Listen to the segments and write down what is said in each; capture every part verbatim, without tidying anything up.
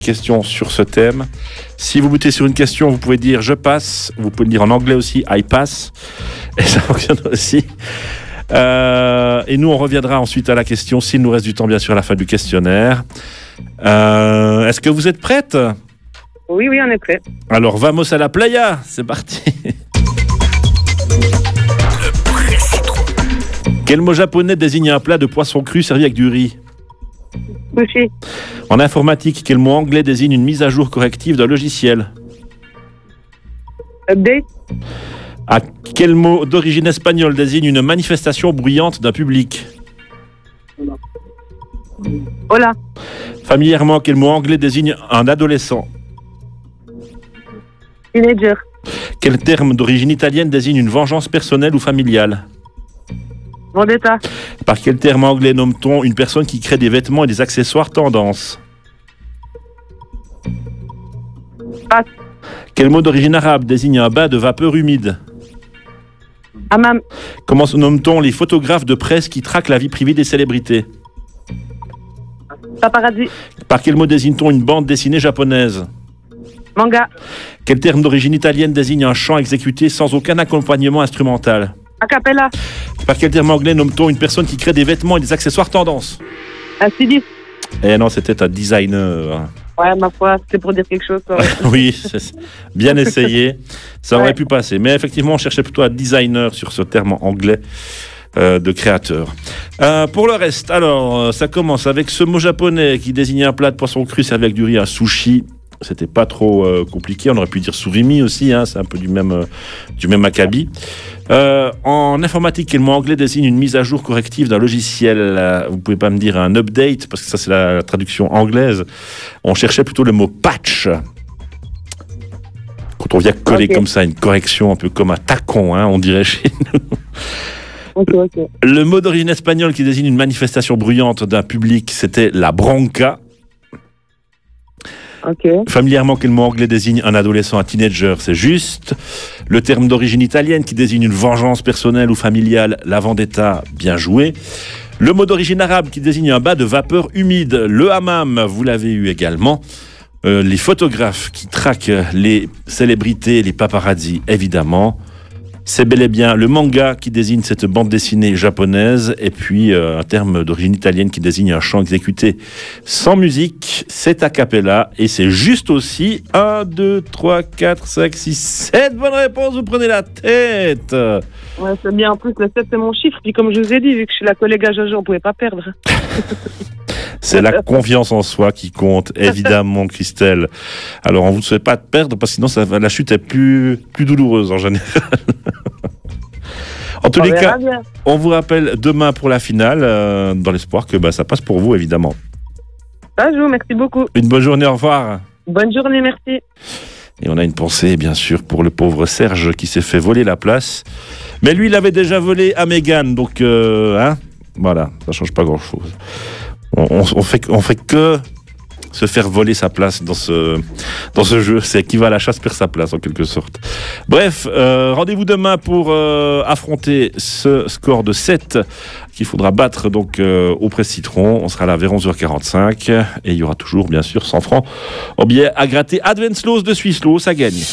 questions sur ce thème. Si vous butez sur une question, vous pouvez dire je passe. Vous pouvez le dire en anglais aussi, I pass. Et ça fonctionne aussi. Euh, et nous, on reviendra ensuite à la question, s'il nous reste du temps, bien sûr, à la fin du questionnaire. Euh, est-ce que vous êtes prête ? Oui, oui, on est prêt. Alors, vamos à la playa. C'est parti. Quel mot japonais désigne un plat de poisson cru servi avec du riz ? Sushi. En informatique, quel mot anglais désigne une mise à jour corrective d'un logiciel ? Update. À quel mot d'origine espagnole désigne une manifestation bruyante d'un public ? Hola. Familièrement, quel mot anglais désigne un adolescent ? Teenager. Quel terme d'origine italienne désigne une vengeance personnelle ou familiale ? Vendetta. Par quel terme anglais nomme-t-on une personne qui crée des vêtements et des accessoires tendance ? Passe. Quel mot d'origine arabe désigne un bas de vapeur humide ? Hammam. Comment se nomme-t-on les photographes de presse qui traquent la vie privée des célébrités ? Paparazzi. Par quel mot désigne-t-on une bande dessinée japonaise ? Manga. Quel terme d'origine italienne désigne un chant exécuté sans aucun accompagnement instrumental ? A cappella. Par quel terme anglais nomme-t-on une personne qui crée des vêtements et des accessoires tendance ? Un styliste. Eh non, c'était un designer. Ouais, ma foi, c'était pour dire quelque chose. Oui, c'est bien essayé. Ça aurait ouais. pu passer. Mais effectivement, on cherchait plutôt un designer sur ce terme anglais euh, de créateur. Euh, pour le reste, alors, ça commence avec ce mot japonais qui désignait un plat de poisson cru servi avec du riz, un sushi. C'était pas trop euh, compliqué. On aurait pu dire surimi aussi, hein, c'est un peu du même, euh, du même acabit. Euh, en informatique, quel mot anglais désigne une mise à jour corrective d'un logiciel ? euh, Vous pouvez pas me dire un update, parce que ça c'est la, la traduction anglaise. On cherchait plutôt le mot patch. Quand on vient coller okay. comme ça une correction, un peu comme un tacon, hein, on dirait chez nous. Okay, okay. Le mot d'origine espagnole qui désigne une manifestation bruyante d'un public, c'était la bronca. Okay. Familièrement, quel mot anglais désigne un adolescent, un teenager, c'est juste. Le terme d'origine italienne qui désigne une vengeance personnelle ou familiale, la vendetta, bien joué. Le mot d'origine arabe qui désigne un bas de vapeur humide, le hammam, vous l'avez eu également. Euh, les photographes qui traquent les célébrités, les paparazzi, évidemment. C'est bel et bien le manga qui désigne cette bande dessinée japonaise, et puis euh, un terme d'origine italienne qui désigne un chant exécuté sans musique, c'est a cappella, et c'est juste aussi un, deux, trois, quatre, cinq, six, sept bonnes réponses, vous prenez la tête. Ouais, c'est bien, en plus le sept c'est mon chiffre, puis comme je vous ai dit, vu que je suis la collègue à Jojo, on pouvait pas perdre. C'est la confiance en soi qui compte, évidemment, Christelle. Alors, on ne vous souhaite pas de perdre, parce que sinon, ça, la chute est plus, plus douloureuse en général. En tous on les cas, bien. On vous rappelle demain pour la finale, euh, dans l'espoir que bah, ça passe pour vous, évidemment. Ça joue, merci beaucoup. Une bonne journée, au revoir. Bonne journée, merci. Et on a une pensée, bien sûr, pour le pauvre Serge qui s'est fait voler la place. Mais lui, il avait déjà volé à Mégane, donc, euh, hein, voilà, ça ne change pas grand-chose. On, on, on, fait, on fait que se faire voler sa place dans ce, dans ce jeu. C'est qui va à la chasse perd sa place, en quelque sorte. Bref, euh, rendez-vous demain pour euh, affronter ce score de sept qu'il faudra battre donc, euh, au Presse Citron. On sera là vers onze heures quarante-cinq. Et il y aura toujours, bien sûr, cent francs en billets à gratter. Advance de Swisslos, ça gagne.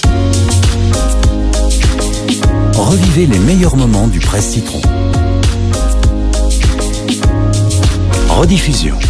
Revivez les meilleurs moments du Presse Citron. Rediffusion.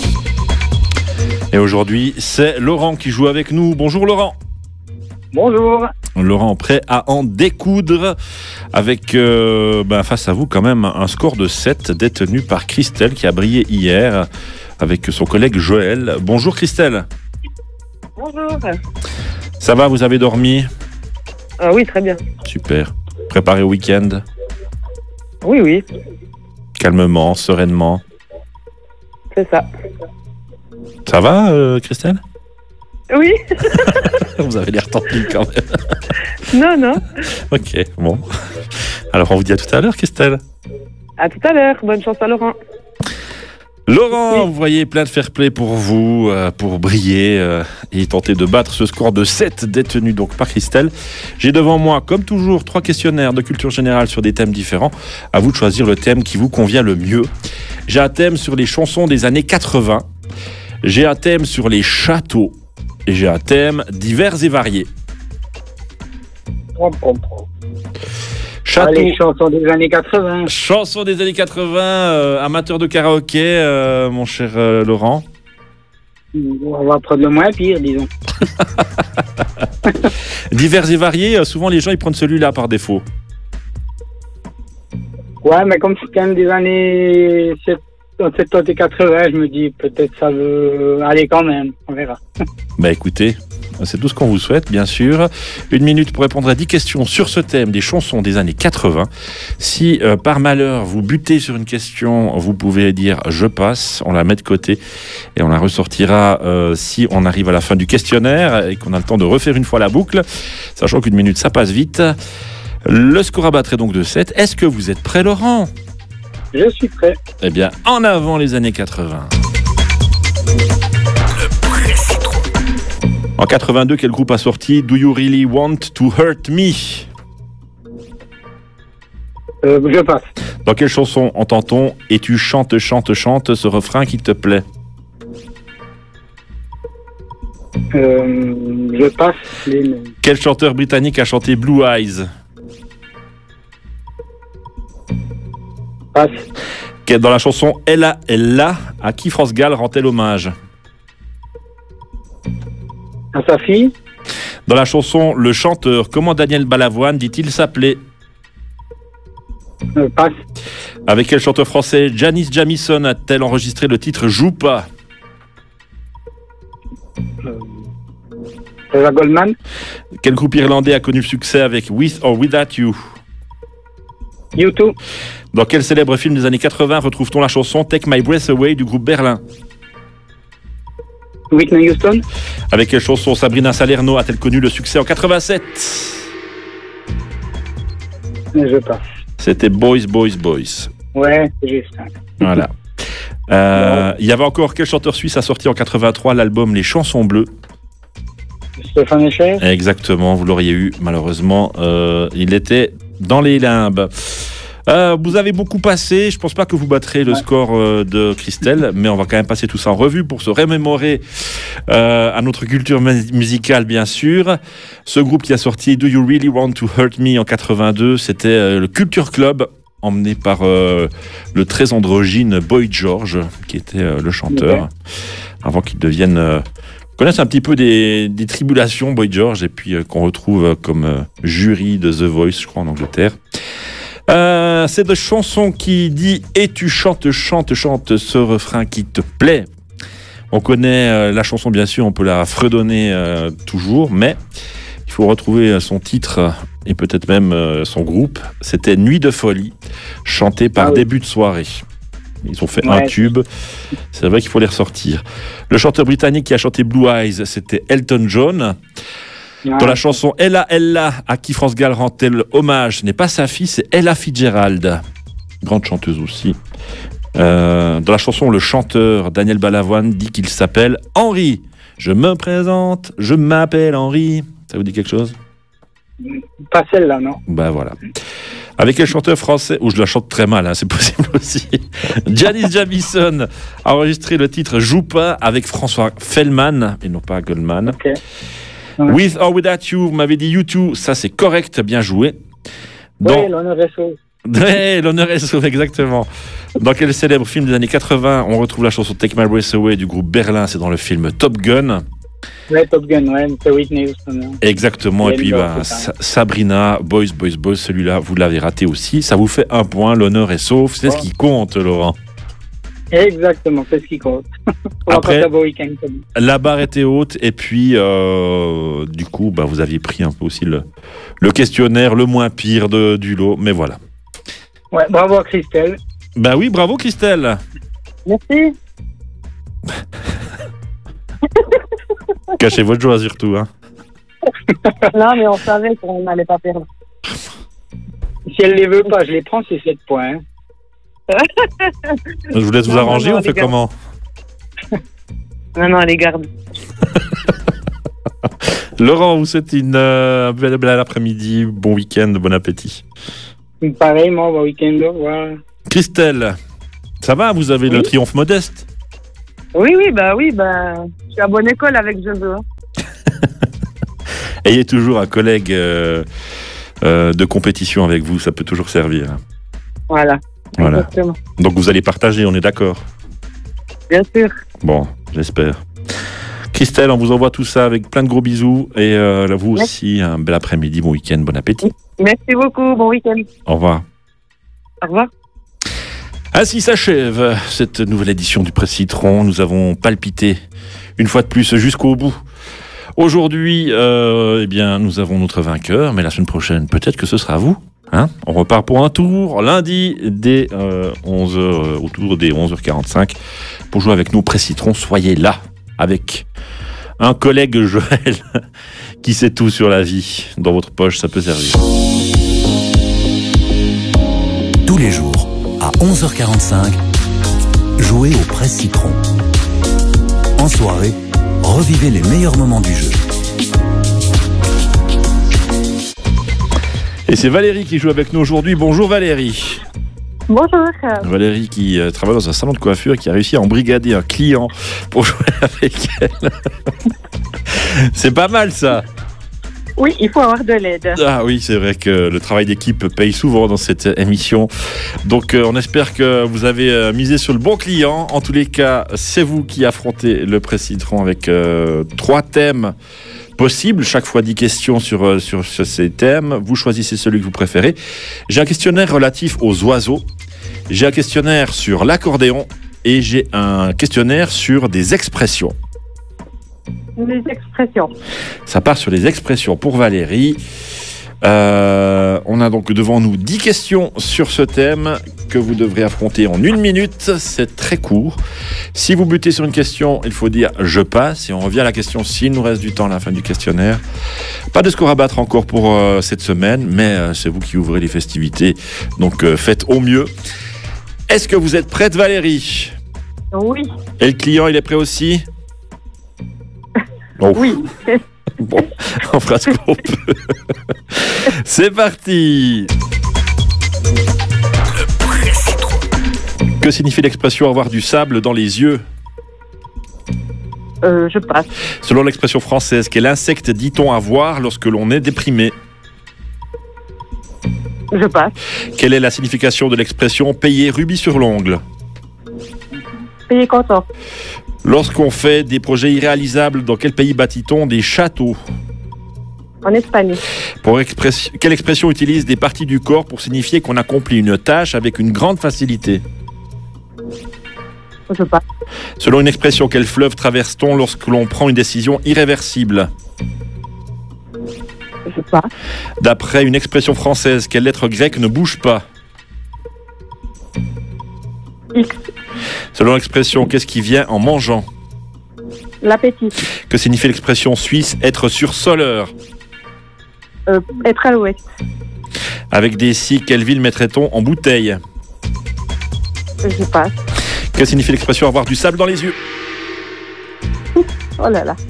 Et aujourd'hui, c'est Laurent qui joue avec nous. Bonjour Laurent. Bonjour. Laurent, prêt à en découdre avec, euh, ben, face à vous, quand même, un score de sept détenu par Christelle qui a brillé hier avec son collègue Joël. Bonjour Christelle. Bonjour. Ça va, vous avez dormi ? Ah oui, très bien. Super. Préparé au week-end ? Oui, oui. Calmement, sereinement ? C'est ça. Ça va, euh, Christelle ? Oui. Vous avez l'air tranquille quand même. Non, non. Ok, bon. Alors, on vous dit à tout à l'heure, Christelle. À tout à l'heure. Bonne chance à Laurent. Laurent, oui. Vous voyez, plein de fair play pour vous, euh, pour briller euh, et tenter de battre ce score de sept détenu donc par Christelle. J'ai devant moi, comme toujours, trois questionnaires de culture générale sur des thèmes différents. À vous de choisir le thème qui vous convient le mieux. J'ai un thème sur les chansons des années quatre-vingts. J'ai un thème sur les châteaux. Et j'ai un thème divers et variés. Pom, pom, pom. Château. Allez, chansons des années quatre-vingts. Chanson des années quatre-vingts, euh, amateur de karaoké, euh, mon cher euh, Laurent. On va prendre le moins pire, disons. Divers et variés, euh, souvent les gens ils prennent celui-là par défaut. Ouais, mais comme c'est quand même des années soixante-dix et quatre-vingts, je me dis peut-être ça veut aller quand même. On verra. Bah écoutez, c'est tout ce qu'on vous souhaite, bien sûr. Une minute pour répondre à dix questions sur ce thème des chansons des années quatre-vingts. Si euh, par malheur vous butez sur une question, vous pouvez dire je passe, on la met de côté et on la ressortira euh, si on arrive à la fin du questionnaire et qu'on a le temps de refaire une fois la boucle, sachant qu'une minute ça passe vite. Le score à battre est donc de sept. Est-ce que vous êtes prêt, Laurent ? Je suis prêt. Eh bien, en avant les années quatre-vingts. En quatre-vingt-deux, quel groupe a sorti Do You Really Want to Hurt Me ? Euh, je passe. Dans quelle chanson entend-on « Et tu chantes, chantes, chantes ce refrain qui te plaît » ? Euh, je passe. Les... Quel chanteur britannique a chanté Blue Eyes ? Passe. Dans la chanson « Ella, Ella », à qui France Gall rend-elle hommage ? À sa fille. Dans la chanson « Le chanteur », comment Daniel Balavoine dit-il s'appeler ? Euh, passe. Avec quel chanteur français Janis Jamison a-t-elle enregistré le titre « Joue pas » ? Euh, Goldman. Quel groupe irlandais a connu le succès avec « With or Without You » ? U deux. Dans quel célèbre film des années quatre-vingts retrouve-t-on la chanson « Take My Breath Away » du groupe Berlin ? Whitney Houston. Avec quelle chanson Sabrina Salerno a-t-elle connu le succès en quatre-vingt-sept ? Je passe. C'était Boys, Boys, Boys. Ouais, c'est juste. Voilà. Euh, il y avait encore quel chanteur suisse a sorti en quatre-vingt-trois l'album Les Chansons Bleues ? Stéphane Echer. Exactement, vous l'auriez eu, malheureusement. Euh, il était dans les limbes. Euh, vous avez beaucoup passé, je pense pas que vous battrez le score euh, de Christelle, mais on va quand même passer tout ça en revue pour se remémorer euh, à notre culture mu- musicale, bien sûr. Ce groupe qui a sorti Do You Really Want to Hurt Me en quatre-vingt-deux, c'était euh, le Culture Club, emmené par euh, le très androgyne Boy George, qui était euh, le chanteur, okay. Avant qu'il devienne... Euh, connaisse un petit peu des, des tribulations, Boy George, et puis euh, qu'on retrouve euh, comme euh, jury de The Voice, je crois, en Angleterre. Euh, c'est de chanson qui dit « Et tu chantes, chantes, chantes ce refrain qui te plaît ». On connaît euh, la chanson, bien sûr, on peut la fredonner euh, toujours, mais il faut retrouver son titre et peut-être même euh, son groupe. C'était « Nuit de folie », chanté par ah oui. Début de soirée. Ils ont fait ouais. un tube, c'est vrai qu'il faut les ressortir. Le chanteur britannique qui a chanté Blue Eyes, c'était Elton John. Dans la chanson Ella, Ella, à qui France Gall rend-elle hommage, ce n'est pas sa fille, c'est Ella Fitzgerald, grande chanteuse aussi. Euh, dans la chanson Le chanteur, Daniel Balavoine dit qu'il s'appelle Henri. Je me présente, je m'appelle Henri. Ça vous dit quelque chose ? Pas celle-là, non. Ben voilà. Avec quel chanteur français, ou oh, je la chante très mal, hein, c'est possible aussi. Janis Jamison a enregistré le titre Joue pas avec François Fellman, et non pas Goldman. Okay. Ouais. With or Without You, vous m'avez dit U deux, ça c'est correct, bien joué. Dans... Oui, l'honneur est sauvé. Oui, l'honneur est sauvé, exactement. Dans quel célèbre film des années quatre-vingts on retrouve la chanson Take My Breath Away du groupe Berlin, c'est dans le film Top Gun. Ouais, Top Gun, ouais, c'est Whitney Houston. Hein. Exactement, et, et puis bah, Sa- Sabrina, Boys, Boys, Boys, celui-là, vous l'avez raté aussi. Ça vous fait un point, l'honneur est sauf, c'est oh. ce qui compte, Laurent. Exactement, c'est ce qui compte. Après, la barre était haute et puis euh, du coup, bah, vous aviez pris un peu aussi le, le questionnaire le moins pire de, du lot, mais voilà. Ouais, bravo Christelle. Bah oui, bravo Christelle. Merci. Cachez votre joie surtout. Hein. Non, mais on savait qu'on n'allait pas perdre. Si elle les veut pas, je les prends, c'est sept points. Hein. Je vous laisse vous non, arranger, non, non, on fait garde. Comment? Non, non, les garde. Laurent, vous souhaite une euh, belle, belle après-midi, bon week-end, bon appétit. Pareillement, bon week-end. Voilà. Christelle, ça va? Vous avez oui. le triomphe modeste? Oui, oui, bah oui, bah, je suis à bonne école avec Jojo. Hein. Ayez toujours un collègue euh, euh, de compétition avec vous, ça peut toujours servir. Voilà. Voilà. Exactement. Donc vous allez partager, on est d'accord? Bien sûr. Bon, j'espère. Christelle, on vous envoie tout ça avec plein de gros bisous. Et euh, là, vous aussi, un bel après-midi, bon week-end, bon appétit. Merci beaucoup, bon week-end. Au revoir. Au revoir. Ainsi s'achève cette nouvelle édition du Presse Citron. Nous avons palpité une fois de plus jusqu'au bout. Aujourd'hui, euh, eh bien, nous avons notre vainqueur, mais la semaine prochaine, peut-être que ce sera vous. Hein, on repart pour un tour lundi dès euh, onze heures, euh, autour des onze heures quarante-cinq pour jouer avec nous Presse Citron. Soyez là avec un collègue Joël qui sait tout sur la vie. Dans votre poche, ça peut servir. Tous les jours, à onze heures quarante-cinq, jouez au Presse Citron. En soirée, revivez les meilleurs moments du jeu. Et c'est Valérie qui joue avec nous aujourd'hui. Bonjour Valérie. Bonjour. Valérie qui euh, travaille dans un salon de coiffure et qui a réussi à embrigader un client pour jouer avec elle. C'est pas mal ça. Oui, il faut avoir de l'aide. Ah oui, c'est vrai que le travail d'équipe paye souvent dans cette émission. Donc euh, on espère que vous avez euh, misé sur le bon client. En tous les cas, c'est vous qui affrontez le Presse Citron avec euh, trois thèmes possibles. Chaque fois dix questions sur, euh, sur, sur ces thèmes. Vous choisissez celui que vous préférez. J'ai un questionnaire relatif aux oiseaux. J'ai un questionnaire sur l'accordéon. Et j'ai un questionnaire sur des expressions. Les expressions. Ça part sur les expressions pour Valérie. Euh, on a donc devant nous dix questions sur ce thème que vous devrez affronter en une minute. C'est très court. Si vous butez sur une question, il faut dire « je passe » et on revient à la question s'il nous reste du temps à la fin du questionnaire. Pas de score à battre encore pour euh, cette semaine, mais euh, c'est vous qui ouvrez les festivités. Donc euh, faites au mieux. Est-ce que vous êtes prête, Valérie? Oui. Et le client, il est prêt aussi? Oh. Oui. Bon, on fera ce qu'on peut. C'est parti. Que signifie l'expression avoir du sable dans les yeux? Euh, je passe. Selon l'expression française, quel insecte dit-on avoir lorsque l'on est déprimé? Je passe. Quelle est la signification de l'expression payer rubis sur l'ongle? Payer content. Lorsqu'on fait des projets irréalisables, dans quel pays bâtit-on des châteaux? En Espagne. Pour express... Quelle expression utilise des parties du corps pour signifier qu'on accomplit une tâche avec une grande facilité? Je passe. Selon une expression, quel fleuve traverse-t-on lorsque l'on prend une décision irréversible? Je passe. D'après une expression française, quelle lettre grecque ne bouge pas? X. Selon l'expression, qu'est-ce qui vient en mangeant? L'appétit. Que signifie l'expression suisse être sursoleur? Euh, être à l'ouest. Avec des si, quelle ville mettrait-on en bouteille? Je passe. Que signifie l'expression avoir du sable dans les yeux? Oh là là.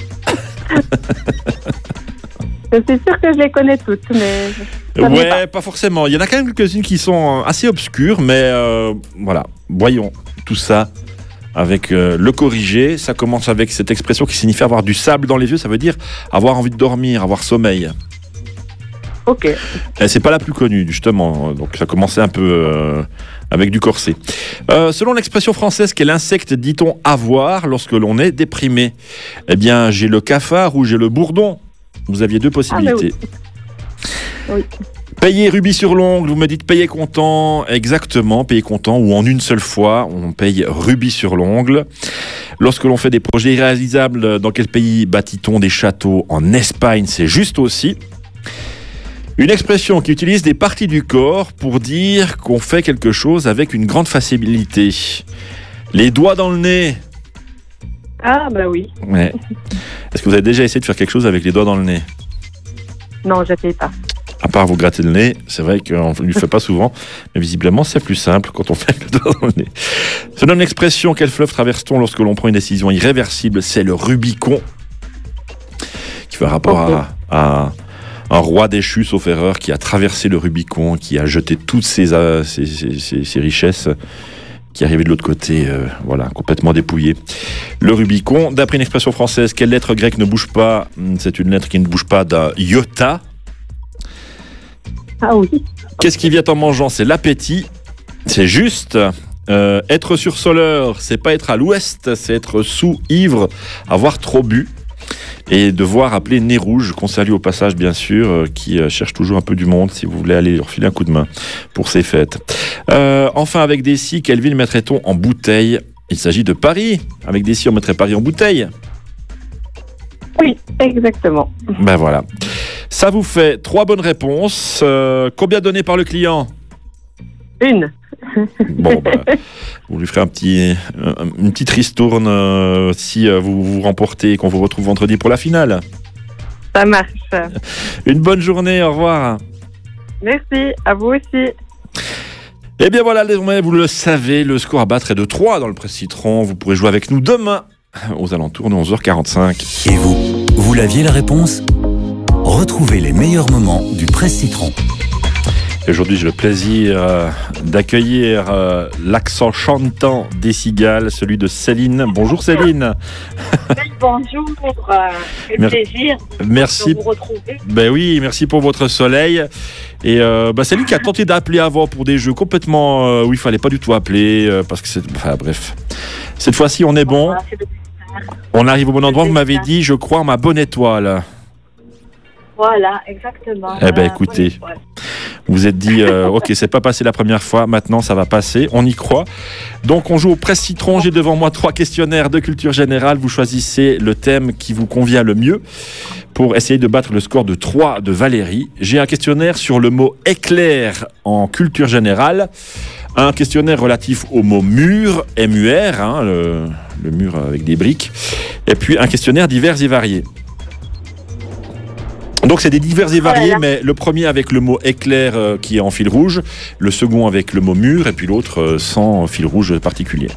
Je suis sûre que je les connais toutes, mais... ça Ouais, pas. pas forcément. Il y en a quand même quelques-unes qui sont assez obscures, mais euh, voilà. Voyons tout ça avec euh, le corrigé. Ça commence avec cette expression qui signifie avoir du sable dans les yeux. Ça veut dire avoir envie de dormir, avoir sommeil. Ok. Et c'est pas la plus connue, justement. Donc ça commençait un peu euh, avec du corset. Euh, selon l'expression française, quel insecte dit-on avoir lorsque l'on est déprimé? Eh bien, j'ai le cafard ou j'ai le bourdon. Vous aviez deux possibilités. Ah, oui. Payer rubis sur l'ongle, vous me dites payer comptant. Exactement, payer comptant ou en une seule fois, on paye rubis sur l'ongle. Lorsque l'on fait des projets irréalisables, dans quel pays bâtit-on des châteaux? En Espagne, c'est juste aussi. Une expression qui utilise des parties du corps pour dire qu'on fait quelque chose avec une grande facilité. Les doigts dans le nez. Ah, bah oui. Ouais. Est-ce que vous avez déjà essayé de faire quelque chose avec les doigts dans le nez? Non, je ne sais pas. À part vous gratter le nez, c'est vrai qu'on ne le fait pas souvent, mais visiblement c'est plus simple quand on fait le doigt dans le nez. Selon l'expression, quel fleuve traverse-t-on lorsque l'on prend une décision irréversible? C'est le Rubicon, qui fait rapport okay. à, à un roi déchu, sauf erreur, qui a traversé le Rubicon, qui a jeté toutes ses, ses, ses, ses richesses, qui est arrivé de l'autre côté, euh, voilà, complètement dépouillé. Le Rubicon, d'après une expression française, quelle lettre grecque ne bouge pas? C'est une lettre qui ne bouge pas d'un iota. Ah oui. Qu'est-ce qui vient en mangeant? C'est l'appétit. C'est juste. Euh, être sursoleur, c'est pas être à l'ouest, c'est être sous, ivre, avoir trop bu. Et devoir appeler Nez Rouge, qu'on salue au passage bien sûr, euh, qui euh, cherche toujours un peu du monde si vous voulez aller leur filer un coup de main pour ces fêtes. Euh, enfin avec des si, quelle ville mettrait-on en bouteille? Il s'agit de Paris. Avec des si, on mettrait Paris en bouteille. Oui, exactement. Ben voilà. Ça vous fait trois bonnes réponses. Euh, combien donné par le client? Une. Bon, bah, vous lui ferez un petit, euh, une petite ristourne euh, si euh, vous vous remportez et qu'on vous retrouve vendredi pour la finale. Ça marche. Une bonne journée, au revoir. Merci, à vous aussi. Et bien voilà, désormais, vous le savez, le score à battre est de trois dans le Presse Citron. Vous pourrez jouer avec nous demain aux alentours de onze heures quarante-cinq. Et vous, vous l'aviez la réponse? Retrouvez les meilleurs moments du Presse Citron. Aujourd'hui, j'ai le plaisir euh, d'accueillir euh, l'accent chantant des cigales, celui de Céline. Bonjour Céline. Bonjour, euh, quel Merci. plaisir Merci. de vous retrouver. Ben oui, merci pour votre soleil. Et euh, bah, Céline qui a tenté d'appeler avant pour des jeux complètement euh, où il fallait pas du tout appeler euh, parce que c'est. Enfin bref. Cette fois-ci, on est bon. Voilà, c'est de- On arrive au bon endroit. Vous m'avez dit, je crois, en ma bonne étoile. Voilà, exactement. Eh ben, Euh, écoutez. bonne étoile. Vous êtes dit, euh, ok, c'est pas passé la première fois, maintenant ça va passer, on y croit. Donc on joue au Presse Citron, j'ai devant moi trois questionnaires de culture générale, vous choisissez le thème qui vous convient le mieux pour essayer de battre le score de trois de Valérie. J'ai un questionnaire sur le mot éclair en culture générale, un questionnaire relatif au mot mur, M U R, hein, le, le mur avec des briques, et puis un questionnaire divers et variés. Donc c'est des divers et variés, Voilà. mais le premier avec le mot éclair euh, qui est en fil rouge, le second avec le mot mur, et puis l'autre euh, sans fil rouge particulier.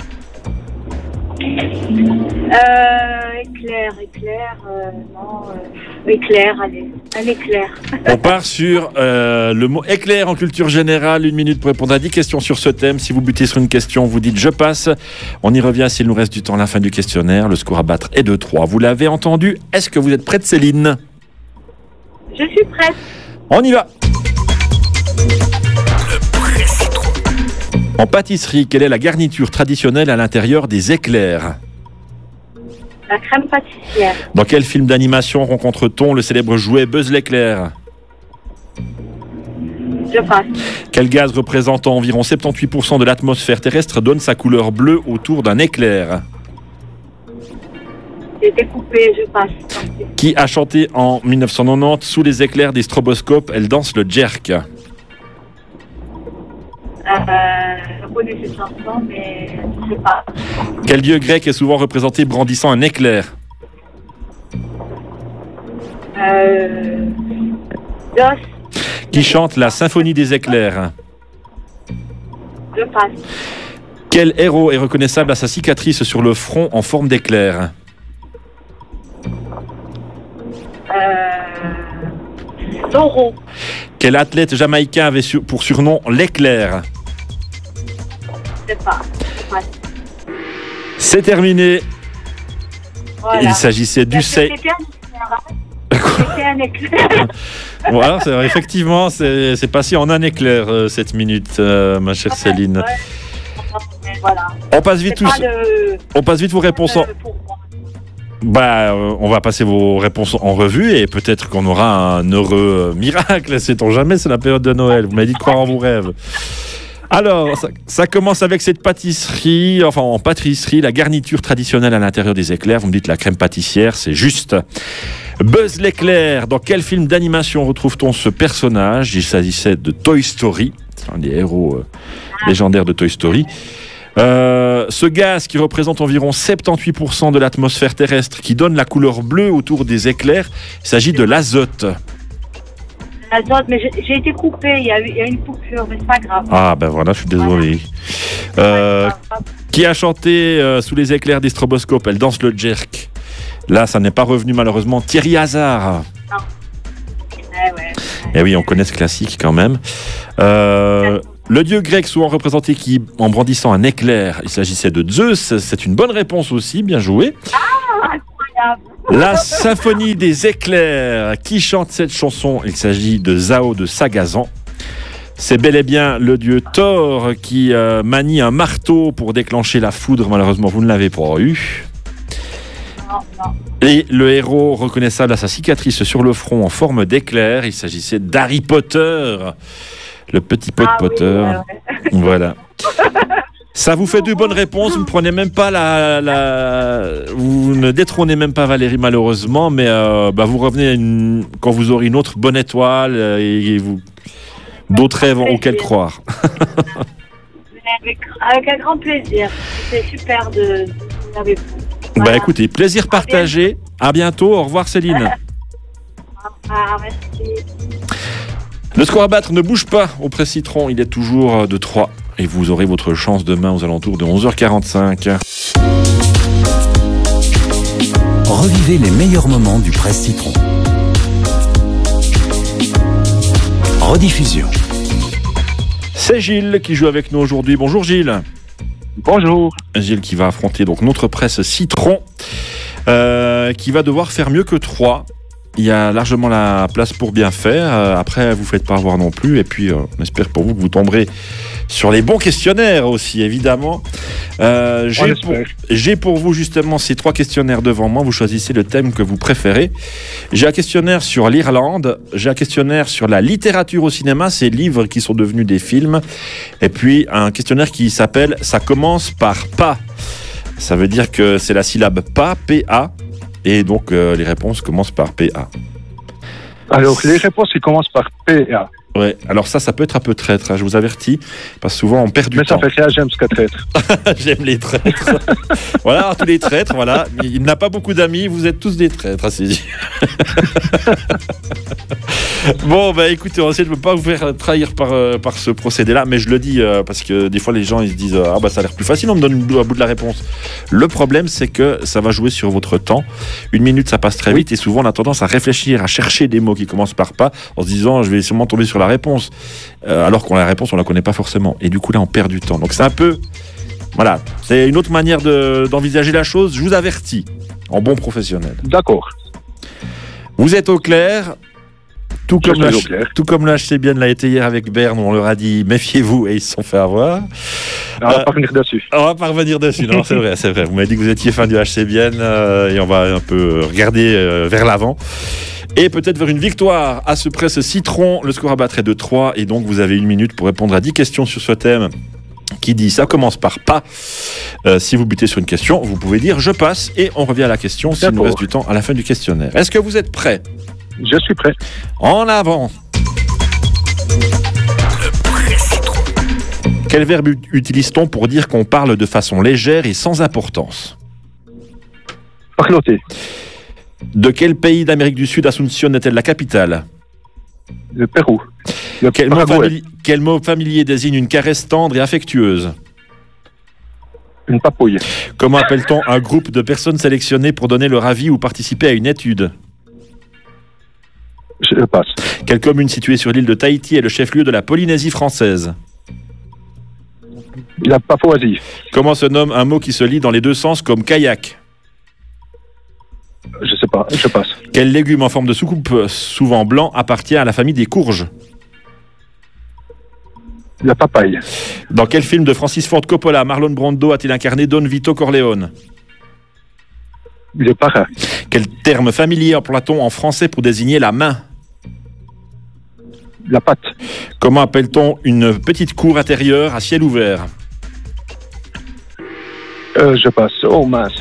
Euh, éclair, éclair, euh, non, euh, éclair, allez, un éclair. On part sur euh, le mot éclair en culture générale, une minute pour répondre à dix questions sur ce thème. Si vous butez sur une question, vous dites je passe. On y revient s'il nous reste du temps à la fin du questionnaire. Le score à battre est de trois. Vous l'avez entendu, est-ce que vous êtes prête Céline ? Je suis prête. On y va. En pâtisserie, quelle est la garniture traditionnelle à l'intérieur des éclairs ? La crème pâtissière. Dans quel film d'animation rencontre-t-on le célèbre jouet Buzz l'éclair ? Je passe. Quel gaz représentant environ soixante-dix pour cent de l'atmosphère terrestre donne sa couleur bleue autour d'un éclair ? J'ai découpé, je passe. Qui a chanté en dix-neuf cent quatre-vingt-dix sous les éclairs des stroboscopes, elle danse le jerk ? Euh, je connais cette chanson, mais je sais pas. Quel dieu grec est souvent représenté brandissant un éclair ? Euh, Dos, Qui chante la symphonie des éclairs ? je passe. Quel héros est reconnaissable à sa cicatrice sur le front en forme d'éclair ? Euh, Taureau, Quel athlète jamaïcain avait sur- pour surnom l'éclair ? je sais pas. Je passe. C'est terminé. Voilà. Il s'agissait du C'était C. un éclair, hein. C'était un éclair. Voilà, c'est, effectivement, c'est, c'est passé en un éclair euh, cette minute, euh, ma chère Céline. Ouais. Mais voilà. On passe vite C'est tous. pas de- On passe vite vos réponses. En... de- pour moi. Bah, euh, on va passer vos réponses en revue et peut-être qu'on aura un heureux euh, miracle. Sait-on jamais, c'est la période de Noël. Vous m'avez dit de croire en vos rêves. Alors, ça, ça commence avec cette pâtisserie, enfin en pâtisserie, la garniture traditionnelle à l'intérieur des éclairs. Vous me dites la crème pâtissière, c'est juste. Buzz l'éclair, dans quel film d'animation retrouve-t-on ce personnage ? Il s'agissait de Toy Story, c'est un des héros euh, légendaires de Toy Story. Euh, ce gaz qui représente environ soixante-dix pour cent de l'atmosphère terrestre, qui donne la couleur bleue autour des éclairs, il s'agit de l'azote. L'azote, mais j'ai j'ai été coupée, il y, a eu, il y a eu une coupure, mais c'est pas grave. Ah ben voilà, je suis désolé. Euh, qui a chanté euh, sous les éclairs des stroboscopes, elle danse le jerk. Là, ça n'est pas revenu malheureusement. Thierry Hazard. Ouais, ouais. Eh oui, on connaît ce classique quand même. Euh, Le dieu grec souvent représenté qui, en brandissant un éclair, il s'agissait de Zeus. C'est une bonne réponse aussi, bien joué. Ah, incroyable. La symphonie des éclairs. Qui chante cette chanson? Il s'agit de Zao de Sagazan. C'est bel et bien le dieu Thor qui euh, manie un marteau pour déclencher la foudre. Malheureusement, vous ne l'avez pas eu. Non, non. Et le héros reconnaissable à sa cicatrice sur le front en forme d'éclair. Il s'agissait d'Harry Potter. Le petit pote Ah oui, Potter. ouais, ouais. Voilà. Ça vous fait de bonnes réponses. Vous ne prenez même pas la, la... Vous ne détrônez même pas Valérie, malheureusement. Mais euh, bah, vous revenez une... quand vous aurez une autre bonne étoile euh, et vous... d'autres rêves auxquels croire. Avec, avec un grand plaisir. C'est super de, de avec vous. Bah Voilà. écoutez, plaisir partagé. À bientôt. Au revoir Céline. Ah, merci. Le score à battre ne bouge pas au Presse Citron. Il est toujours de trois. Et vous aurez votre chance demain aux alentours de onze heures quarante-cinq. Revivez les meilleurs moments du Presse Citron. Rediffusion. C'est Gilles qui joue avec nous aujourd'hui. Bonjour Gilles. Bonjour. Gilles qui va affronter donc notre Presse Citron, euh, qui va devoir faire mieux que trois. Il y a largement la place pour bien faire. Euh, après, vous faites pas avoir non plus. Et puis, euh, on espère pour vous que vous tomberez sur les bons questionnaires aussi, évidemment. Euh, j'ai, pour, j'ai pour vous justement ces trois questionnaires devant moi. Vous choisissez le thème que vous préférez. J'ai un questionnaire sur l'Irlande. J'ai un questionnaire sur la littérature au cinéma, ces livres qui sont devenus des films. Et puis, un questionnaire qui s'appelle « Ça commence par pas ». Ça veut dire que c'est la syllabe pas, P A. Et donc, euh, les réponses commencent par P A. Alors, les réponses, ils commencent par P A. Ouais, alors ça, ça peut être un peu traître, hein, je vous avertis, parce que souvent on perd du Mais temps. Mais ça fait rien, j'aime ce qu'a traître. J'aime les traîtres. Voilà, tous les traîtres, voilà. Il n'a pas beaucoup d'amis, vous êtes tous des traîtres, c'est dit. Bon, bah écoutez, on essaie de ne pas vous faire trahir par, euh, par ce procédé-là, mais je le dis euh, parce que des fois les gens ils se disent ah bah ça a l'air plus facile, on me donne un bout de la réponse. Le problème, c'est que ça va jouer sur votre temps. Une minute, ça passe très vite, et souvent on a tendance à réfléchir, à chercher des mots qui commencent par pas, en se disant je vais sûrement tomber sur la réponse, euh, alors qu'on a la réponse, on la connaît pas forcément. Et du coup là, on perd du temps. Donc c'est un peu, voilà, c'est une autre manière de, d'envisager la chose. Je vous avertis, en bon professionnel. D'accord. Vous êtes au clair. Tout comme, le, clair. tout comme le H C bien l'a été hier avec Berne, on leur a dit méfiez-vous et ils se sont fait avoir. On va euh, pas revenir dessus. On va pas revenir dessus, non, c'est vrai, c'est vrai. Vous m'avez dit que vous étiez fan du H C bien euh, et on va un peu regarder euh, vers l'avant. Et peut-être vers une victoire à ce Presse Citron. Le score à battre est de trois et donc vous avez une minute pour répondre à dix questions sur ce thème qui dit ça commence par pas. Euh, si vous butez sur une question, vous pouvez dire je passe et on revient à la question s'il nous reste du temps à la fin du questionnaire. Est-ce que vous êtes prêts ? Je suis prêt. En avant. Le Presse Citron. Quel verbe utilise-t-on pour dire qu'on parle de façon légère et sans importance ? Parloter. De quel pays d'Amérique du Sud Asunción est-elle la capitale ? Le Pérou. Le quel mot, famili- quel mot familier désigne une caresse tendre et affectueuse ? Une papouille. Comment appelle-t-on un groupe de personnes sélectionnées pour donner leur avis ou participer à une étude ? Je passe. Quelle commune située sur l'île de Tahiti est le chef-lieu de la Polynésie française ? La Papouasie. Comment se nomme un mot qui se lit dans les deux sens comme kayak ? Je sais pas, je passe. Quel légume en forme de soucoupe, souvent blanc, appartient à la famille des courges ? La papaye. Dans quel film de Francis Ford Coppola Marlon Brando a-t-il incarné Don Vito Corleone ? Le parrain. Quel terme familier emploie-t-on en français pour désigner la main ? La patte. Comment appelle-t-on une petite cour intérieure à ciel ouvert ? Euh, je passe. Oh mince.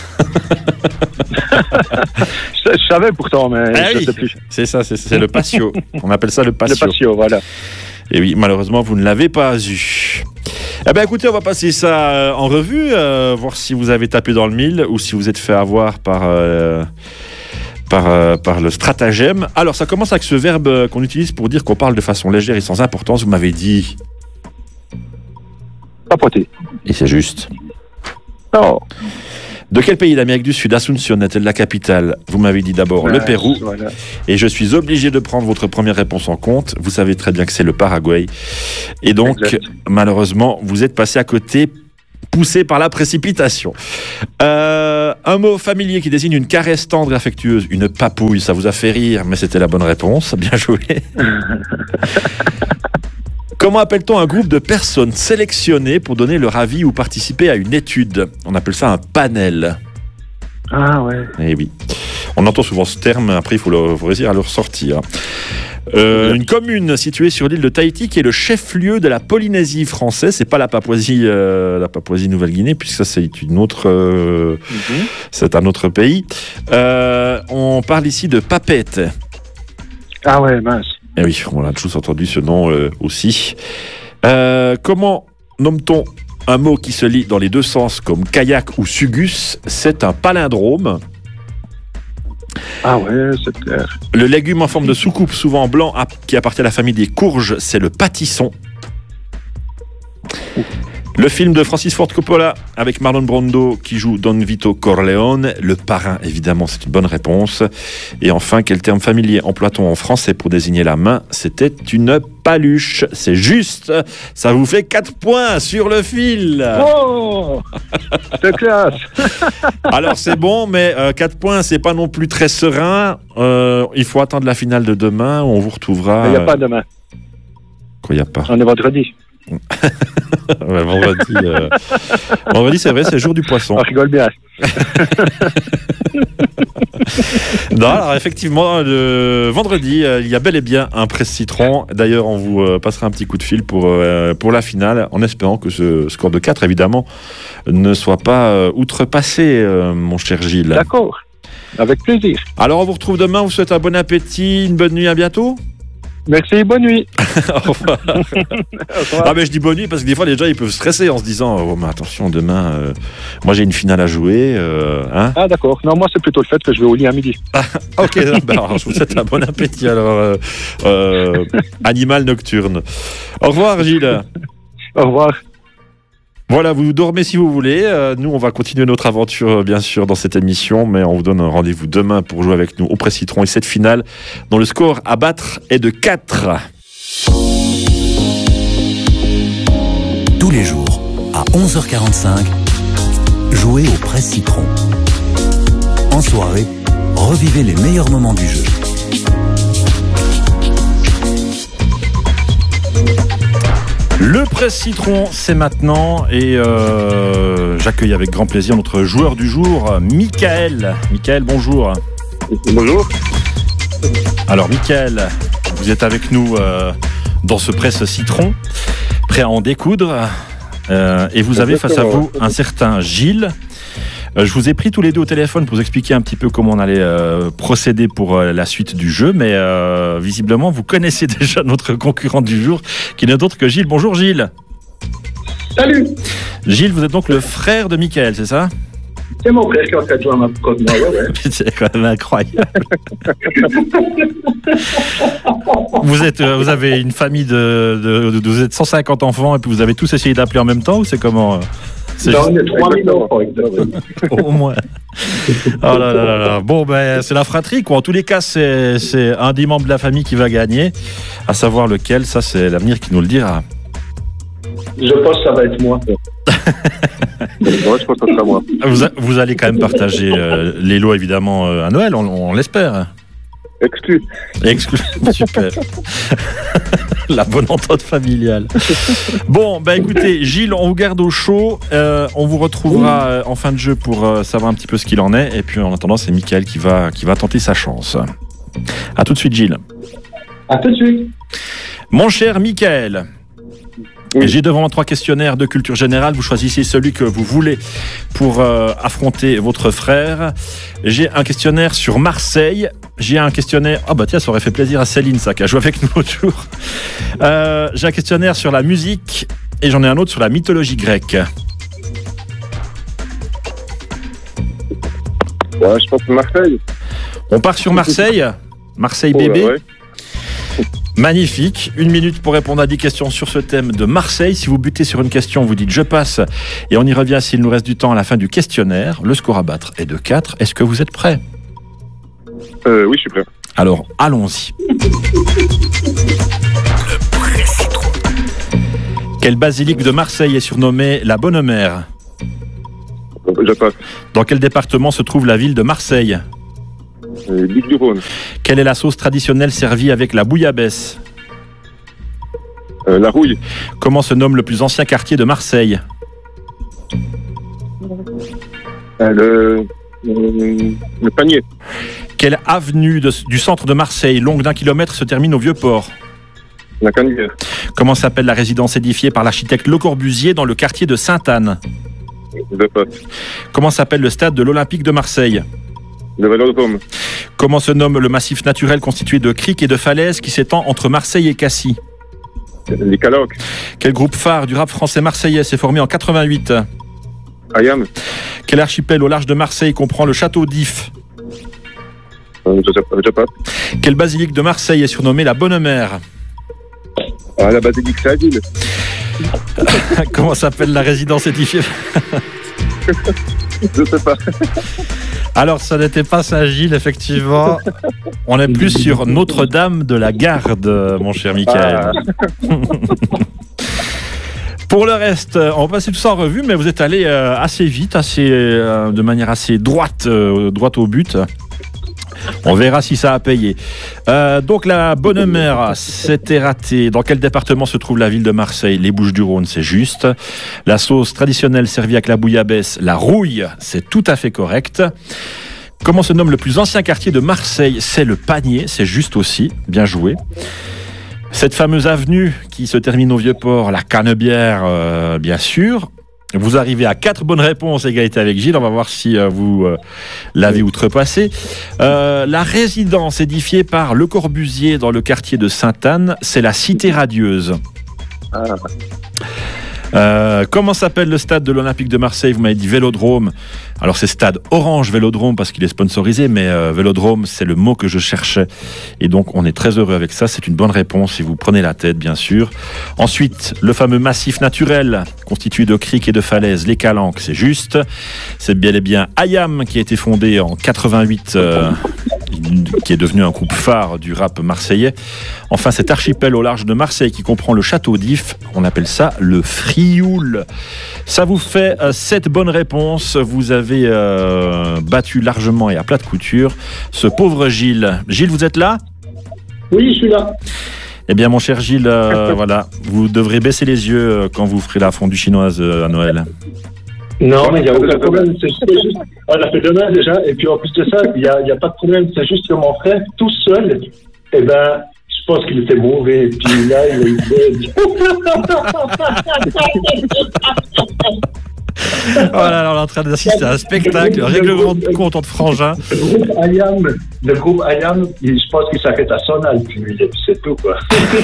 je, je savais pourtant, mais ah je oui, sais plus. C'est ça, c'est, c'est le patio. On appelle ça le patio. Le patio, voilà. Et oui, malheureusement, vous ne l'avez pas eu. Eh bien, écoutez, on va passer ça en revue, euh, voir si vous avez tapé dans le mille ou si vous êtes fait avoir par, euh, par, euh, par le stratagème. Alors, ça commence avec ce verbe qu'on utilise pour dire qu'on parle de façon légère et sans importance. Vous m'avez dit... Papoter. Et c'est juste. Oh. De quel pays d'Amérique du Sud Asunción est-elle la capitale? Vous m'avez dit d'abord Ouais, le Pérou. voilà. Et je suis obligé de prendre votre première réponse en compte. Vous savez très bien que c'est le Paraguay. Et donc, Exact. malheureusement, vous êtes passé à côté, poussé par la précipitation. Euh, un mot familier qui désigne une caresse tendre et affectueuse, une papouille. Ça vous a fait rire, mais c'était la bonne réponse. Bien joué. Comment appelle-t-on un groupe de personnes sélectionnées pour donner leur avis ou participer à une étude? On appelle ça un panel. Ah ouais. Eh oui. On entend souvent ce terme, après il faut, le, faut réussir à le ressortir. Euh, une commune située sur l'île de Tahiti qui est le chef-lieu de la Polynésie française. C'est pas la Papouasie, euh, la Papouasie-Nouvelle-Guinée, puisque ça c'est une autre, euh, Mhm. c'est un autre pays. Euh, on parle ici de Papeete. Ah ouais, mince. Eh oui, on a tous entendu ce nom euh, aussi. Euh, comment nomme-t-on un mot qui se lit dans les deux sens comme kayak ou sugus? C'est un palindrome. Ah ouais, c'est clair. Le légume en forme de soucoupe, souvent blanc, qui appartient à la famille des courges, c'est le pâtisson. Le film de Francis Ford Coppola avec Marlon Brando qui joue Don Vito Corleone, le parrain, évidemment, c'est une bonne réponse. Et enfin, quel terme familier emploie-t-on en français pour désigner la main? C'était une paluche. C'est juste, ça vous fait quatre points sur le fil. Oh, c'est classe. Alors c'est bon, mais euh, quatre points, c'est pas non plus très serein. Euh, il faut attendre la finale de demain où on vous retrouvera. Il n'y a pas demain. Quoi, il n'y a pas? On est vendredi. Ouais, vendredi, euh... vendredi, c'est vrai, c'est le jour du poisson. On rigole bien. Non, alors effectivement, le vendredi, euh, il y a bel et bien un presse citron. D'ailleurs, on vous euh, passera un petit coup de fil pour, euh, pour la finale, en espérant que ce score de quatre, évidemment, ne soit pas euh, outrepassé, euh, mon cher Gilles. D'accord. Avec plaisir. Alors, on vous retrouve demain. On vous souhaite un bon appétit, une bonne nuit, à bientôt. Merci, bonne nuit. Au revoir. Au revoir. Ah mais je dis bonne nuit parce que des fois les gens ils peuvent stresser en se disant oh mais attention demain euh, moi j'ai une finale à jouer euh, hein. Ah d'accord. Non, moi c'est plutôt le fait que je vais au lit à midi. Ok, ben, alors, je vous souhaite un bon appétit alors euh, euh, animal nocturne. Au revoir Gilles. Au revoir. Voilà, vous dormez si vous voulez. Euh, nous, on va continuer notre aventure, bien sûr, dans cette émission, mais on vous donne un rendez-vous demain pour jouer avec nous au Presse Citron et cette finale, dont le score à battre est de quatre. Tous les jours, à onze heures quarante-cinq, jouez au Presse Citron. En soirée, revivez les meilleurs moments du jeu. Le Presse Citron, c'est maintenant et euh, j'accueille avec grand plaisir notre joueur du jour, Michael. Michael, bonjour. Bonjour. Alors Michael, vous êtes avec nous euh, dans ce Presse Citron, prêt à en découdre euh, et vous avez face à vous un certain Gilles. Euh, je vous ai pris tous les deux au téléphone pour vous expliquer un petit peu comment on allait euh, procéder pour euh, la suite du jeu, mais euh, visiblement vous connaissez déjà notre concurrent du jour, qui n'est autre que Gilles. Bonjour Gilles. Salut, Gilles, vous êtes donc le frère de Michael, c'est ça? c'est mon frère qui a fait jouer à ma côte, moi, ouais, ouais. C'est quand même incroyable. vous, êtes, euh, vous avez une famille de, de, de- Vous êtes cent cinquante enfants et puis vous avez tous essayé d'appeler en même temps ou c'est comment euh, c'est Là, juste- on est trois mille enfants, exactement. Au moins. Oh là là là là. Bon, ben, c'est la fratrie, quoi. En tous les cas, c'est, c'est un des membres de la famille qui va gagner. À savoir lequel, ça, c'est l'avenir qui nous le dira. Je pense que ça va être moi. Ouais, je pense que ça sera moi. Vous, a- vous allez quand même partager euh, les lots, évidemment, euh, à Noël, on, on l'espère. Exclu. Exclu. Super. La bonne entente familiale. Bon, bah écoutez, Gilles, on vous garde au chaud. Euh, on vous retrouvera euh, en fin de jeu pour euh, savoir un petit peu ce qu'il en est. Et puis en attendant, c'est Michael qui va, qui va tenter sa chance. A tout de suite, Gilles. À tout de suite. Mon cher Michael, Oui. j'ai devant moi trois questionnaires de culture générale. Vous choisissez celui que vous voulez pour euh, affronter votre frère. J'ai un questionnaire sur Marseille. J'ai un questionnaire... Ah bah tiens, ça aurait fait plaisir à Céline, ça, qui a joué avec nous l'autre jour. Euh, j'ai un questionnaire sur la musique et j'en ai un autre sur la mythologie grecque. Ouais, je pense que Marseille. On part sur Marseille. Marseille Oh, bébé. ouais. Magnifique. Une minute pour répondre à dix questions sur ce thème de Marseille. Si vous butez sur une question, vous dites je passe et on y revient s'il nous reste du temps à la fin du questionnaire. Le score à battre est de quatre. Est-ce que vous êtes prêts ? Euh, oui, je suis prêt. Alors, allons-y. Quelle basilique de Marseille est surnommée la Bonne Mère ? Je passe. Dans quel département se trouve la ville de Marseille ? Euh, Bouches-du-Rhône. Quelle est la sauce traditionnelle servie avec la bouillabaisse ? Euh, la rouille. Comment se nomme le plus ancien quartier de Marseille ? Euh, le, euh, le panier. Quelle avenue de- du centre de Marseille, longue d'un kilomètre, se termine au Vieux-Port ? La Canebière. Comment s'appelle la résidence édifiée par l'architecte Le Corbusier dans le quartier de Sainte-Anne ? Je passe. Comment s'appelle le stade de l'Olympique de Marseille ? Le Vélodrome. Comment se nomme le massif naturel constitué de criques et de falaises qui s'étend entre Marseille et Cassis ? Les Calocs. Quel groupe phare du rap français marseillais s'est formé en quatre-vingt-huit ? Ayam. Quel archipel au large de Marseille comprend le château d'If ? Euh, je, je passe. Quelle basilique de Marseille est surnommée la Bonne Mère ? Ah, la basilique, c'est la ville. Comment s'appelle la résidence édifiée ? Je sais pas. Alors, ça n'était pas Saint-Gilles, effectivement. On est plus sur Notre-Dame de la Garde, mon cher Michael. Ah. Pour le reste, on va passer tout ça en revue, mais vous êtes allé euh, assez vite, assez, euh, de manière assez droite, euh, droite au but. On verra si ça a payé. Euh, donc la Bonne Mère, c'était raté. Dans quel département se trouve la ville de Marseille ? Les Bouches-du-Rhône, c'est juste. La sauce traditionnelle servie avec la bouillabaisse, la rouille, c'est tout à fait correct. Comment se nomme le plus ancien quartier de Marseille ? C'est le Panier, c'est juste aussi. Bien joué. Cette fameuse avenue qui se termine au Vieux-Port, la Canebière, euh, bien sûr. Vous arrivez à quatre bonnes réponses, égalité avec Gilles. On va voir si euh, vous euh, l'avez outrepassé. Euh, la résidence édifiée par Le Corbusier dans le quartier de Sainte-Anne, c'est la Cité Radieuse. Ah. Euh, comment s'appelle le stade de l'Olympique de Marseille ? Vous m'avez dit Vélodrome. Alors c'est stade Orange Vélodrome parce qu'il est sponsorisé, mais euh, Vélodrome, c'est le mot que je cherchais. Et donc on est très heureux avec ça. C'est une bonne réponse si vous prenez la tête, bien sûr. Ensuite, le fameux massif naturel constitué de criques et de falaises, les Calanques, c'est juste. C'est bel et bien Ayam qui a été fondé en quatre-vingt-huit, euh, qui est devenu un groupe phare du rap marseillais. Enfin, cet archipel au large de Marseille qui comprend le château d'If, on appelle ça le Frioul. Ça vous fait euh, sept bonnes réponses. Vous avez euh, battu largement et à plat de couture ce pauvre Gilles. Gilles, vous êtes là ? Oui, je suis là. Eh bien, mon cher Gilles, euh, voilà, vous devrez baisser les yeux euh, quand vous ferez la fondue chinoise euh, à Noël. Non, mais il n'y a aucun problème. C'est c'est juste. On l'a fait demain déjà. Et puis en plus de ça, il n'y a, il y a pas de problème. C'est juste que mon frère, tout seul, eh ben, je pense qu'il était mauvais. Et puis là, il a eu Voilà, alors on est en train d'assister à un spectacle, règlement de compte entre frangins. Le groupe Ayam, le groupe Ayam, il- je pense qu'il s'arrête à Sonal, puis lui, et puis c'est tout, quoi.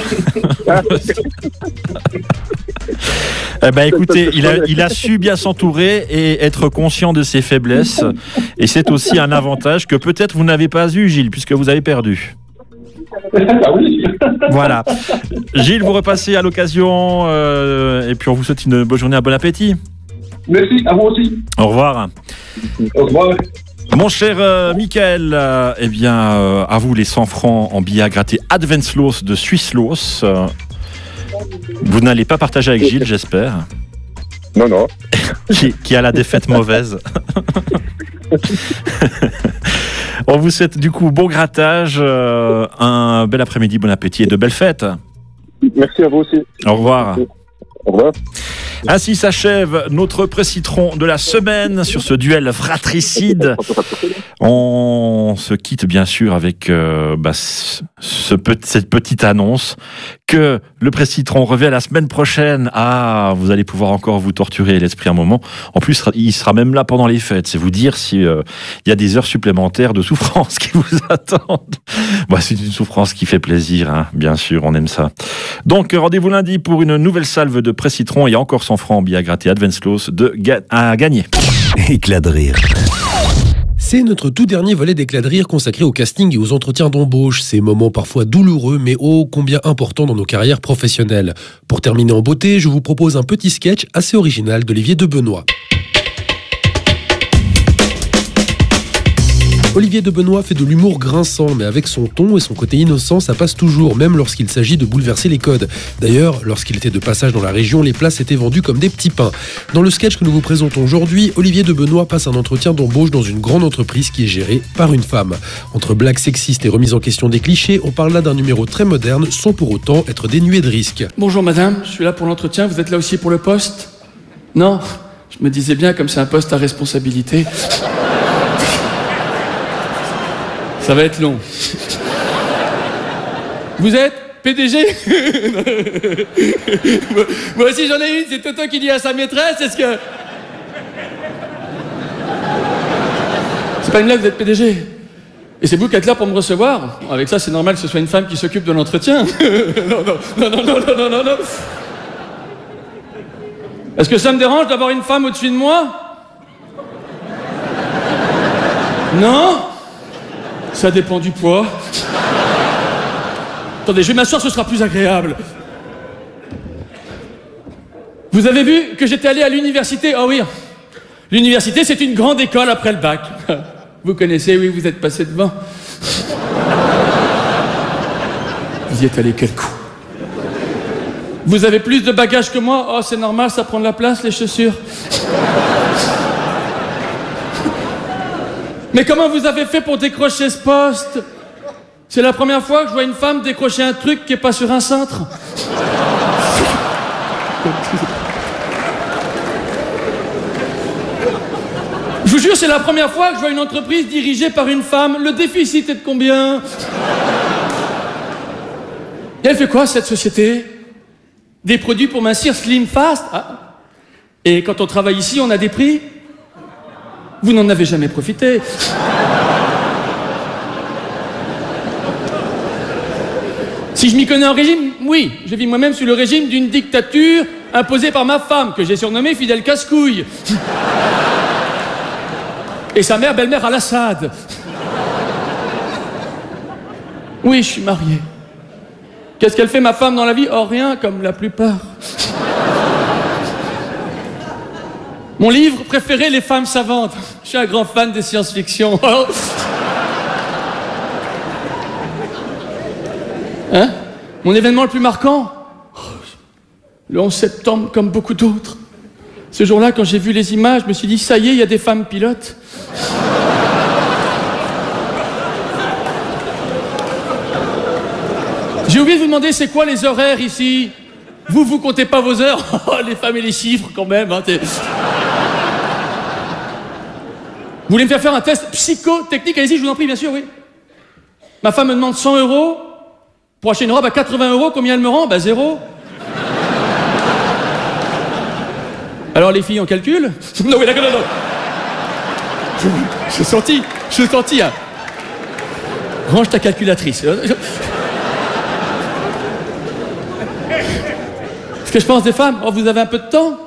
Eh ben, écoutez, il a, il a su bien s'entourer et être conscient de ses faiblesses. Et c'est aussi un avantage que peut-être vous n'avez pas eu, Gilles, puisque vous avez perdu. Ah oui. Voilà. Gilles, vous repassez à l'occasion. Euh, et puis on vous souhaite une bonne journée, un bon appétit. Merci, à vous aussi. Au revoir. Au revoir. Mon cher euh, Michael, euh, eh bien, euh, à vous les cent francs en billets à gratter Adventslos de Swisslos. Euh, vous n'allez pas partager avec Gilles, j'espère, Non, non. qui, qui a la défaite mauvaise. On vous souhaite du coup bon grattage, euh, un bel après-midi, bon appétit et de belles fêtes. Merci à vous aussi. Au revoir. Au revoir. Ainsi s'achève notre pré-citron de la semaine sur ce duel fratricide. On se quitte bien sûr avec euh, bah, ce, ce, cette petite annonce que le pré-citron revient la semaine prochaine. Ah, vous allez pouvoir encore vous torturer l'esprit un moment. En plus, il sera même là pendant les fêtes. C'est vous dire s'il euh, y a des heures supplémentaires de souffrance qui vous attendent. Bah, c'est une souffrance qui fait plaisir, hein, bien sûr, on aime ça. Donc, rendez-vous lundi pour une nouvelle salve de pré-citron. Il y a encore cent francs en billets à gratter Adventslos de ga- à gagner. Éclat de rire. C'est notre tout dernier volet d'Éclat de rire consacré au casting et aux entretiens d'embauche. Ces moments parfois douloureux, mais ô combien importants dans nos carrières professionnelles. Pour terminer en beauté, je vous propose un petit sketch assez original d'Olivier de Benoît. Olivier de Benoît fait de l'humour grinçant, mais avec son ton et son côté innocent, ça passe toujours, même lorsqu'il s'agit de bouleverser les codes. D'ailleurs, lorsqu'il était de passage dans la région, les places étaient vendues comme des petits pains. Dans le sketch que nous vous présentons aujourd'hui, Olivier de Benoît passe un entretien d'embauche dans une grande entreprise qui est gérée par une femme. Entre blagues sexistes et remise en question des clichés, on parle là d'un numéro très moderne, sans pour autant être dénué de risques. Bonjour madame, je suis là pour l'entretien, vous êtes là aussi pour le poste? Non, je me disais bien, comme c'est un poste à responsabilité... Ça va être long. Vous êtes P D G? Moi aussi j'en ai une, c'est Toto qui dit à sa maîtresse, est-ce que... C'est pas une blague, vous êtes P D G. Et c'est vous qui êtes là pour me recevoir? Avec ça, c'est normal que ce soit une femme qui s'occupe de l'entretien. Non, non, non, non, non, non, non, non, non. Est-ce que ça me dérange d'avoir une femme au-dessus de moi? Non? Ça dépend du poids. Attendez, je vais m'asseoir, ce sera plus agréable. Vous avez vu que j'étais allé à l'université? Oh oui, l'université, c'est une grande école après le bac. Vous connaissez, oui, vous êtes passé devant. Vous y êtes allé quel coup? Vous avez plus de bagages que moi? Oh, c'est normal, ça prend de la place, les chaussures. Mais comment vous avez fait pour décrocher ce poste? C'est la première fois que je vois une femme décrocher un truc qui n'est pas sur un cintre. Je vous jure, c'est la première fois que je vois une entreprise dirigée par une femme. Le déficit est de combien? Et elle fait quoi, cette société? Des produits pour mincir slim fast? Ah. Et quand on travaille ici, on a des prix? Vous n'en avez jamais profité. Si je m'y connais en régime, oui. Je vis moi-même sous le régime d'une dictature imposée par ma femme, que j'ai surnommée Fidel Casse-Couille. Et sa mère, belle-mère Al-Assad. Oui, je suis marié. Qu'est-ce qu'elle fait, ma femme, dans la vie? Oh, rien, comme la plupart. Mon livre préféré, Les femmes savantes. Je suis un grand fan de science-fiction. Hein? Mon événement le plus marquant? Le onze septembre, comme beaucoup d'autres. Ce jour-là, quand j'ai vu les images, je me suis dit, ça y est, il y a des femmes pilotes. J'ai oublié de vous demander, c'est quoi les horaires ici? Vous, vous comptez pas vos heures? Oh, les femmes et les chiffres, quand même. Hein, vous voulez me faire faire un test psychotechnique? Allez-y, je vous en prie, bien sûr, oui. Ma femme me demande cent euros pour acheter une robe à quatre-vingts euros. Combien elle me rend? Bah, zéro. Alors, les filles, on calcule? Non, oui, d'accord, non, non. Je, je senti, je senti, hein. Range ta calculatrice. Ce que je pense des femmes, oh, vous avez un peu de temps?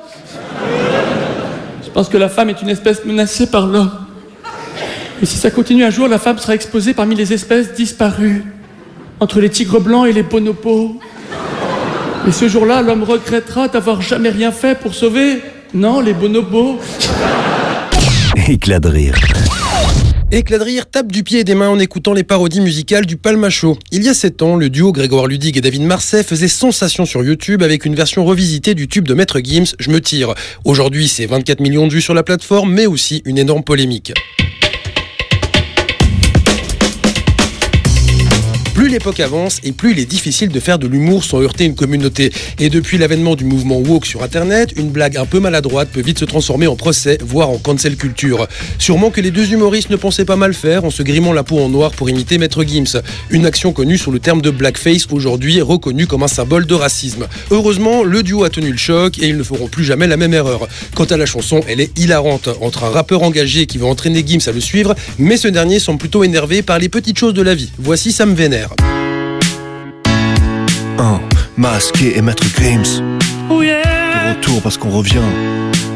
Je pense que la femme est une espèce menacée par l'homme. Et si ça continue un jour, la femme sera exposée parmi les espèces disparues, entre les tigres blancs et les bonobos. Et ce jour-là, l'homme regrettera d'avoir jamais rien fait pour sauver, non, les bonobos. Éclat de rire. Éclat de rire tape du pied et des mains en écoutant les parodies musicales du Palmacho. Il y a sept ans, le duo Grégoire Ludig et David Marseille faisait sensation sur YouTube avec une version revisitée du tube de Maître Gims, Je me tire. Aujourd'hui, c'est vingt-quatre millions de vues sur la plateforme, mais aussi une énorme polémique. Plus l'époque avance et plus il est difficile de faire de l'humour sans heurter une communauté. Et depuis l'avènement du mouvement woke sur Internet, une blague un peu maladroite peut vite se transformer en procès, voire en cancel culture. Sûrement que les deux humoristes ne pensaient pas mal faire en se grimant la peau en noir pour imiter Maître Gims. Une action connue sous le terme de blackface, aujourd'hui reconnue comme un symbole de racisme. Heureusement, le duo a tenu le choc et ils ne feront plus jamais la même erreur. Quant à la chanson, elle est hilarante. Entre un rappeur engagé qui veut entraîner Gims à le suivre, mais ce dernier semble plutôt énervé par les petites choses de la vie. Voici Ça me vénère. Un masqué et Maître Gims. Oh yeah. De retour parce qu'on revient.